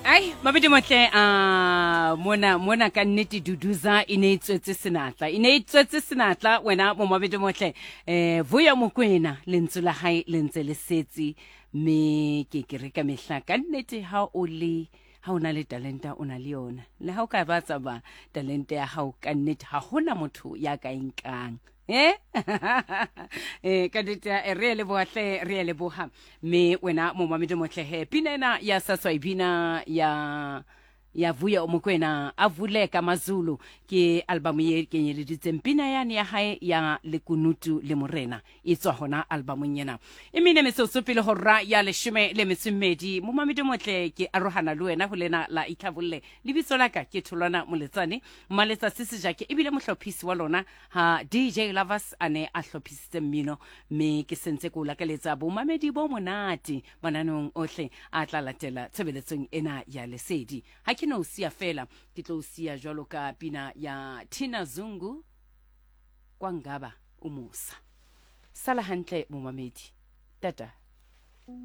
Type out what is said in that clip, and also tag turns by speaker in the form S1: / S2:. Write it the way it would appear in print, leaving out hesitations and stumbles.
S1: Ai mabedi motle mona ka nnete duduza ine itswetse senatla wena mo mabedi motle Vuya Mokoena lentso la hae lentse le setsi me ke re ka mehla ka nnete ha o na le talenta o na le yona le ha o ka batsa ba talente ya hao ka nnete ha hona motho ya ka inkang ka dita re le boha me wena mo mamedi motle he pinena ya saswa ibina ya Vuya Mokoena avule ka Mazulu ke album ye kenyeleditse mpina yani ya hae ya Lekunutu le Morena itswa hona albumong yena emine mesoso pele horra ya leshome le metsumedi mo mamedi motle ke arohana le wena ho lena la Ithabulle lebitso laka ke Tholwana Moletsane maletsa sisi jake ebile mohlophisi wa lona ha DJ Lovers ane a hlophisitse mmino me ke sentse ko lakaletsa bo mamedi bo monate mananong ohle a tla latela tshebeletsong ena ya lesedi ha ke no sia fela ke tlo sia jwalo ka pina ya Tina Zungu kwangaba umusa sala hantle mo mamedi tata